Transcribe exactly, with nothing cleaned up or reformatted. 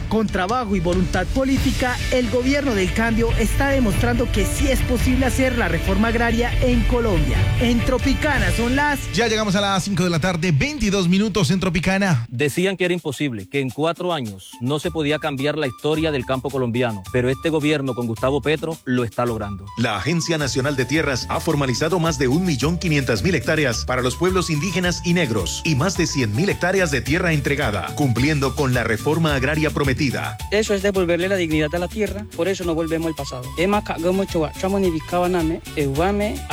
Con trabajo y voluntad política, el gobierno del cambio está demostrando que sí es posible hacer la reforma agraria en Colombia. En Tropicana son las... Ya llegamos a las cinco de la tarde, veintidós minutos en Tropicana. Decían que era imposible, que en cuatro años no se podía cambiar la historia del campo colombiano, pero este gobierno con Gustavo Petro lo está logrando. La Agencia Nacional de Tierras ha formalizado más de un millón quinientas mil hectáreas para los pueblos indígenas y negros y más de cien mil hectáreas de tierra entregada, cumpliendo con la reforma agraria prometida. Eso es devolverle la dignidad a la tierra, por eso no volvemos al pasado.